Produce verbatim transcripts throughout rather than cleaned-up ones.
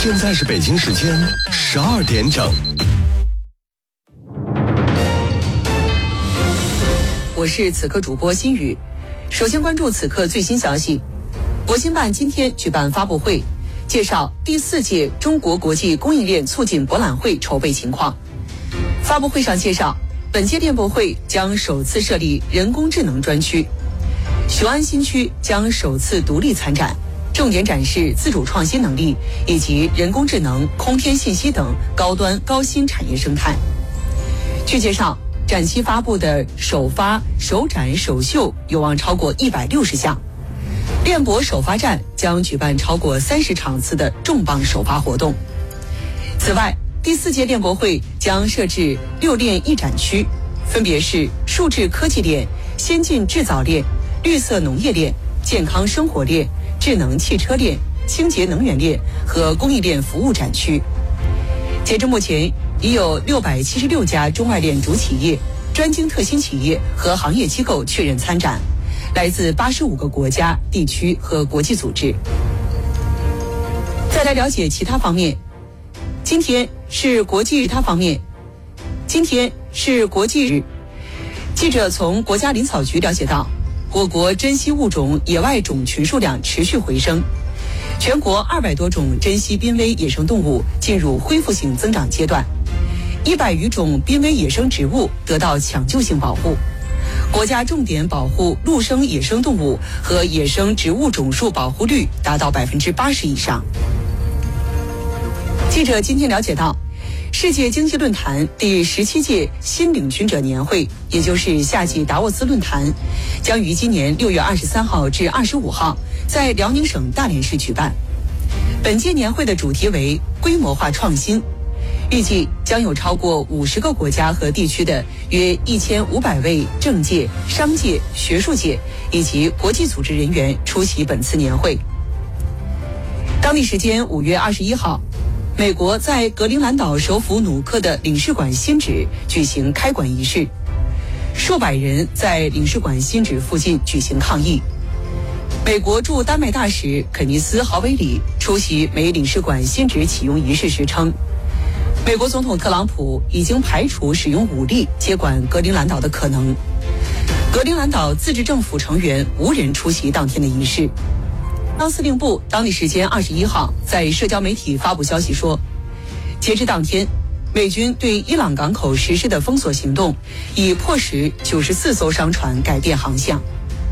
现在是北京时间十二点整。 我是此刻主播心雨，首先关注此刻最新消息。国新办今天举办发布会，介绍第四届中国国际供应链促进博览会筹备情况。发布会上介绍，本届电博会将首次设立人工智能专区，雄安新区将首次独立参展，重点展示自主创新能力以及人工智能、空天信息等高端高新产业生态。据介绍，展期发布的首发、首展、首秀有望超过一百六十项。电博首发站将举办超过三十场次的重磅首发活动。此外，第四届电博会将设置六链一展区，分别是数字科技链、先进制造链、绿色农业链、健康生活链、智能汽车链、清洁能源链和供应链服务展区。截至目前，已有六百七十六家中外链主企业、专精特新企业和行业机构确认参展，来自八十五个国家、地区和国际组织。再来了解其他方面。今天是国际他方面，今天是国际日。记者从国家林草局了解到，我国珍稀物种野外种群数量持续回升，全国二百多种珍稀濒危野生动物进入恢复性增长阶段，一百余种濒危野生植物得到抢救性保护。国家重点保护陆生野生动物和野生植物种数保护率达到百分之八十以上。记者今天了解到，世界经济论坛第十七届新领军者年会，也就是夏季达沃斯论坛，将于今年六月二十三号至二十五号在辽宁省大连市举办。本届年会的主题为规模化创新，预计将有超过五十个国家和地区的约一千五百位政界、商界、学术界以及国际组织人员出席本次年会。当地时间五月二十一号，美国在格陵兰岛首府努克的领事馆新址举行开馆仪式，数百人在领事馆新址附近举行抗议。美国驻丹麦大使肯尼斯·豪维里出席美领事馆新址启用仪式时称，美国总统特朗普已经排除使用武力接管格陵兰岛的可能。格陵兰岛自治政府成员无人出席当天的仪式。当司令部当地时间二十一号在社交媒体发布消息说，截至当天，美军对伊朗港口实施的封锁行动已迫使九十四艘商船改变航向。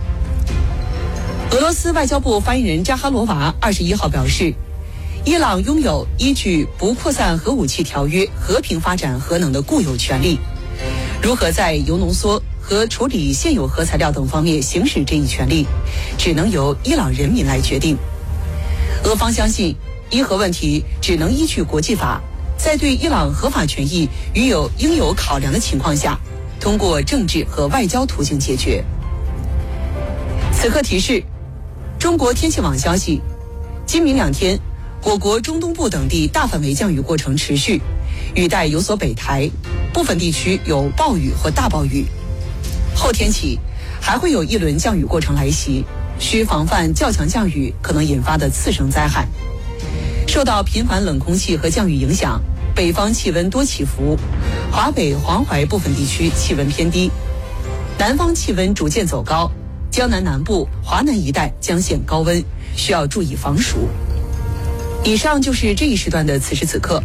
俄罗斯外交部发言人扎哈罗娃二十一号表示，伊朗拥有依据不扩散核武器条约和平发展核能的固有权利，如何在铀浓缩和处理现有核材料等方面行使这一权利，只能由伊朗人民来决定。俄方相信，伊核问题只能依据国际法，在对伊朗合法权益予有应有考量的情况下，通过政治和外交途径解决。此刻提示，中国天气网消息，今明两天，我国中东部等地大范围降雨过程持续，雨带有所北抬，部分地区有暴雨或大暴雨。后天起还会有一轮降雨过程来袭，需防范较强降雨可能引发的次生灾害。受到频繁冷空气和降雨影响，北方气温多起伏，华北、黄淮部分地区气温偏低，南方气温逐渐走高，江南南部、华南一带将现高温，需要注意防暑。以上就是这一时段的此时此刻。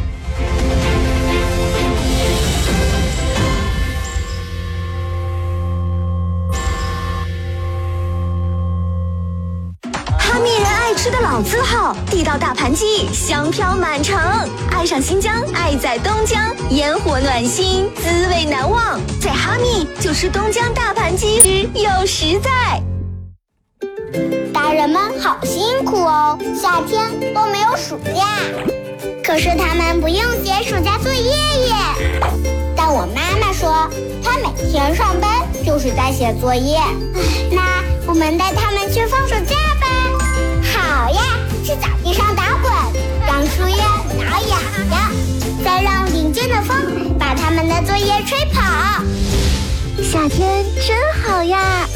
哈密人爱吃的老字号，地道大盘鸡，香飘满城。爱上新疆，爱在东江，烟火暖心，滋味难忘。在哈密就吃东江大盘鸡，吃又实在。 大人们好辛苦哦，夏天都没有暑假，可是他们不用写暑假作业耶。但我妈妈说，她每天上班就是在写作业。那我们带他们去放暑假吧。好呀，去草地上打滚，让树叶挠痒痒，再让林间的风把他们的作业吹跑。 夏天真好呀。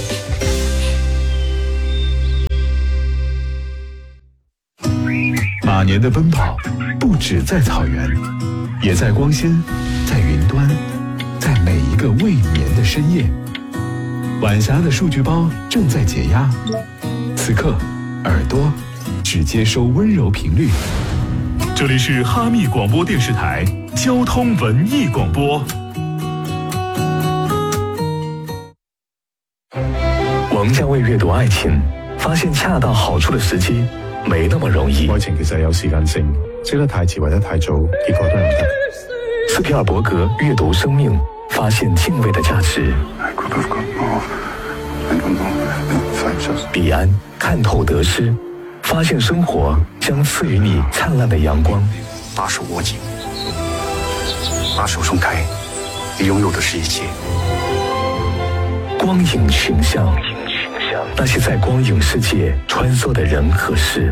把马年的奔跑，不止在草原，也在光纤，在云端，在每一个未眠的深夜。晚霞的数据包正在解压，此刻耳朵只接收温柔频率。这里是哈密广播电视台交通文艺广播。 王家卫阅读爱情，发现恰到好处的時機沒那麼容易。 愛情其實有時間性，識得太遲或者太早，結果都唔得。 斯皮爾伯格閱讀生命，發現敬畏的價值。彼安看透得失，發現生活將賜予你燦爛的陽光。 把手握緊，把手鬆開，你擁有的是一切。 光影群像，那些在光影世界穿梭的人和事。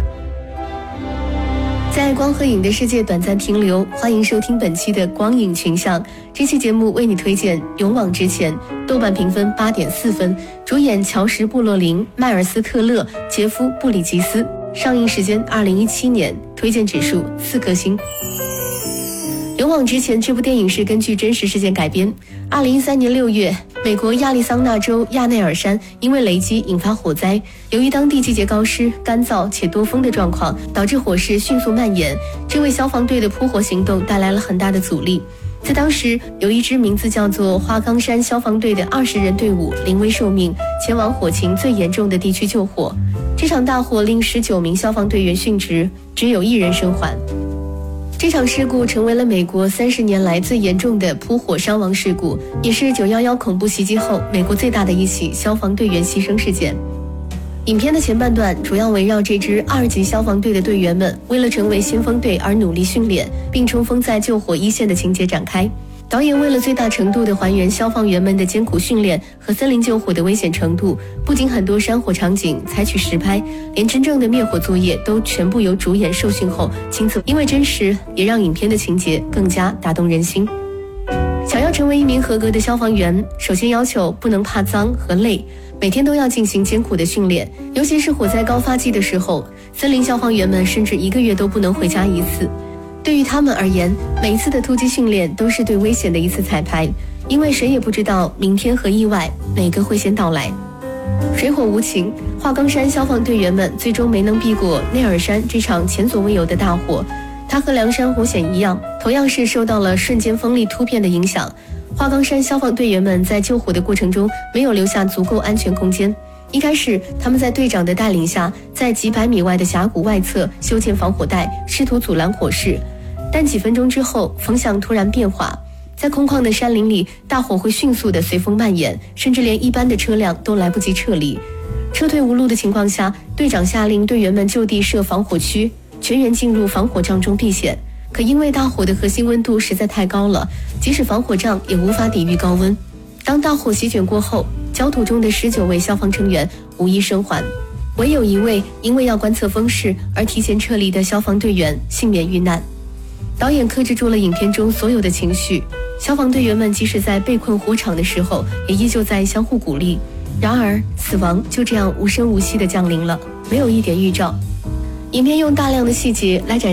在光和影的世界短暂停留，欢迎收听本期的光影群像。这期节目为你推荐《勇往直前》，豆瓣评分八点四分，主演乔什·布洛林、迈尔斯·特勒、杰夫·布里吉斯。上映时间二零一七年，推荐指数四颗星。勇往直前这部电影是根据真实事件改编。二零一三年六月，美国亚利桑那州亚内尔山因为雷击引发火灾，由于当地季节高湿、干燥且多风的状况，导致火势迅速蔓延，这为消防队的扑火行动带来了很大的阻力。在当时，有一支名字叫做花岗山消防队的二十人队伍临危受命，前往火情最严重的地区救火。这场大火令十九名消防队员殉职，只有一人生还。这场事故成为了美国三十年来最严重的扑火伤亡事故，也是九一一恐怖袭击后美国最大的一起消防队员牺牲事件。影片的前半段主要围绕这支二级消防队的队员们为了成为先锋队而努力训练，并冲锋在救火一线的情节展开。导演为了最大程度地还原消防员们的艰苦训练和森林救火的危险程度，不仅很多山火场景采取实拍，连真正的灭火作业都全部由主演受训后亲自。因为真实，也让影片的情节更加打动人心。想要成为一名合格的消防员，首先要求不能怕脏和累，每天都要进行艰苦的训练，尤其是火灾高发季的时候，森林消防员们甚至一个月都不能回家一次。对于他们而言，每一次的突击训练都是对危险的一次彩排，因为谁也不知道明天和意外哪个会先到来。水火无情，花岗山消防队员们最终没能避过内尔山这场前所未有的大火。它和梁山火险一样，同样是受到了瞬间风力突变的影响。花岗山消防队员们在救火的过程中没有留下足够安全空间。一开始，他们在队长的带领下，在几百米外的峡谷外侧修建防火带，试图阻拦火势。但几分钟之后，风向突然变化，在空旷的山林里，大火会迅速地随风蔓延，甚至连一般的车辆都来不及撤离。撤退无路的情况下，队长下令队员们就地设防火区，全员进入防火帐中避险。可因为大火的核心温度实在太高了，即使防火帐也无法抵御高温。当大火席卷过后，焦土中的十九位消防成员无一生还，唯有一位因为要观测风势而提前撤离的消防队员幸免遇难。导演克制住了影片中所有的情绪，消防队员们即使在被困火场的时候，也依旧在相互鼓励。然而，死亡就这样无声无息地降临了，没有一点预兆。影片用大量的细节来展